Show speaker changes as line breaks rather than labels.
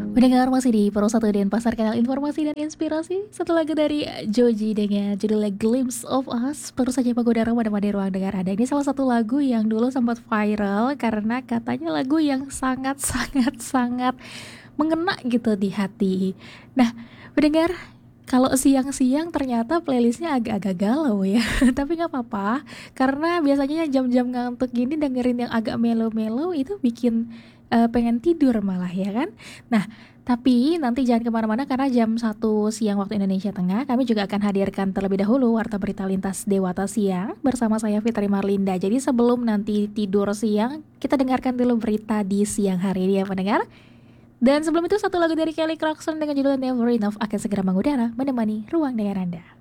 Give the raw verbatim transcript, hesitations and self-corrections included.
Mendengar masih di Pro satu Denpasar, kanal informasi dan inspirasi. Satu lagu dari Joji dengan judulnya Glimpse of Us. Baru saja mengudara menemani ruang dengar Anda. Ini salah satu lagu yang dulu sempat viral karena katanya lagu yang sangat-sangat-sangat mengena gitu di hati. Nah, mendengar, kalau siang-siang ternyata playlistnya agak-agak galau ya. Tapi nggak apa-apa, karena biasanya jam-jam ngantuk gini dengerin yang agak melo-melo itu bikin eh, pengen tidur malah ya kan. Nah, tapi nanti jangan kemana-mana karena jam satu siang waktu Indonesia Tengah kami juga akan hadirkan terlebih dahulu Warta Berita Lintas Dewata Siang bersama saya Fitri Marlinda. Jadi sebelum nanti tidur siang, kita dengarkan dulu berita di siang hari ini ya pendengar. Dan sebelum itu satu lagu dari Kelly Clarkson dengan judul Never Enough akan segera mengudara menemani ruang dengar Anda.